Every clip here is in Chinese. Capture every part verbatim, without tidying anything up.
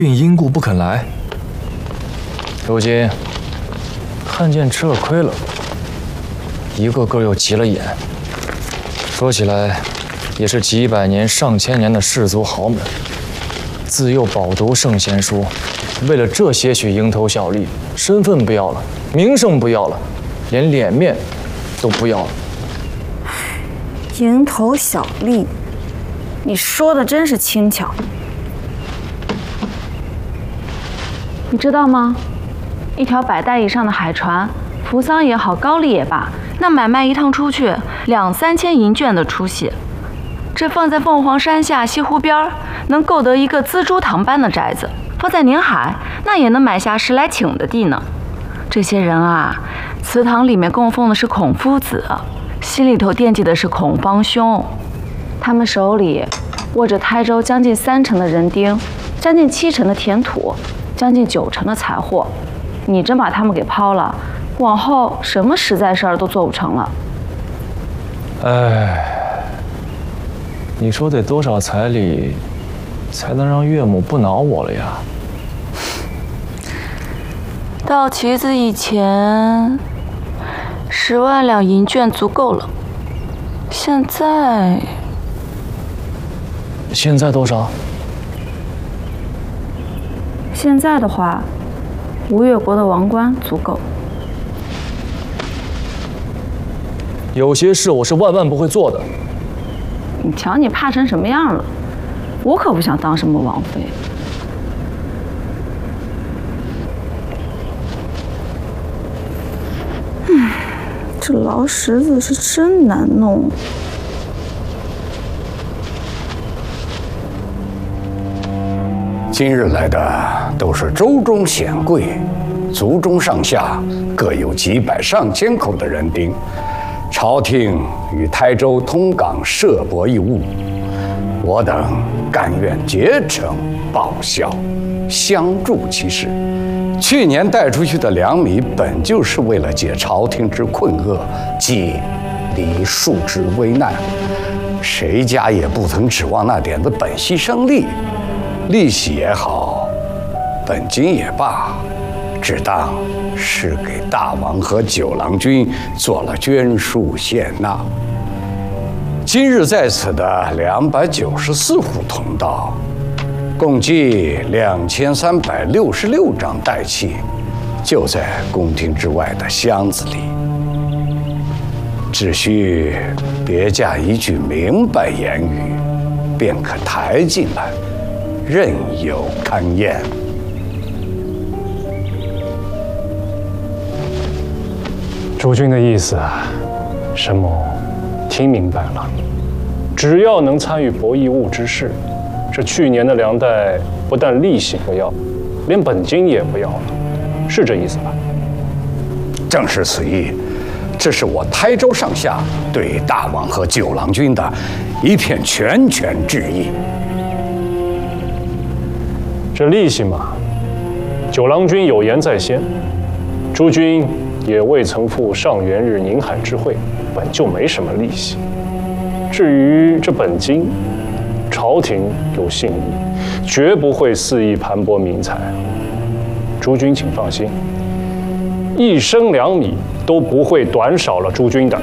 并因故不肯来。如今看见吃了亏了，一个个又急了眼。说起来，也是几百年、上千年的氏族豪门，自幼饱读圣贤书，为了这些许蝇头小利，身份不要了，名声不要了，连脸面都不要了。 蝇头小利，你说的真是轻巧。 你知道吗？一条百代以上的海船，扶桑也好，高丽也罢，那买卖一趟出去两三千银绢的出息，这放在凤凰山下西湖边儿，能购得一个资珠堂般的宅子；放在宁海，那也能买下十来顷的地呢。这些人啊，祠堂里面供奉的是孔夫子，心里头惦记的是孔方兄，他们手里握着台州将近三成的人丁，将近七成的田土，将近九成的财货。你真把他们给抛了，往后什么实在事儿都做不成了。 哎，你说得多少彩礼，才能让岳母不恼我了呀？ 到旗子以前，十万两银绢足够了。现在， 现在多少？ 现在的话，吴越国的王冠足够。 有些事我是万万不会做的。 你瞧你怕成什么样了？我可不想当什么王妃。嗯，这劳什子是真难弄。 今日来的都是州中显贵，族中上下各有几百上千口的人丁。朝廷与台州通港设博一物，我等甘愿竭诚报效，相助其事。去年带出去的粮米，本就是为了解朝廷之困厄，济黎庶之危难。谁家也不曾指望那点子本息生利。利息也好，本金也罢，只当是给大王和九郎君做了捐书献纳。今日在此的两百九十四户同道，共计两千三百六十六张代契，就在宫廷之外的箱子里，只需别驾一句明白言语，便可抬进来。任有勘验。 诸君的意思啊，沈某听明白了。只要能参与博弈物之事，这去年的粮代不但利息不要，连本金也不要了，是这意思吧？ 正是此意。这是我台州上下对大王和九郎君的一片拳拳致意。 这利息嘛，九郎君有言在先，诸君也未曾赴上元日宁海之会，本就没什么利息。至于这本金，朝廷有信义，绝不会肆意盘剥民财。诸君请放心，一升两米都不会短少了诸君的。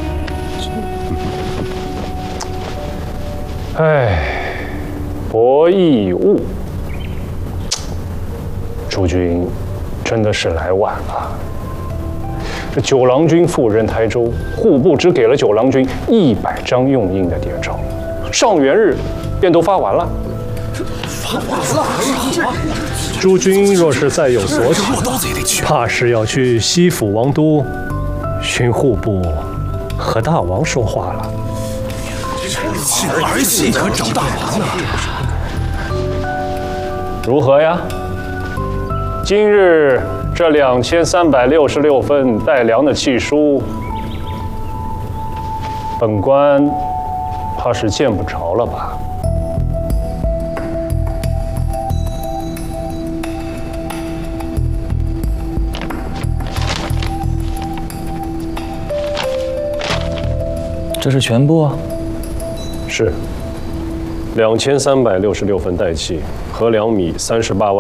哎，博弈物。诸君真的是来晚了。这九郎君赴任台州，户部只给了九郎君一百张用印的牒钞，上元日便都发完了。 发完了？ 诸君若是再有所求，怕是要去西府王都寻户部和大王说话了。 儿戏可找大王呢？ 如何呀？今日这两千三百六十六份带粮的契书，本官怕是见不着了吧？ 这是全部啊？ 是，两千三百六十六份代契和两米三十八万。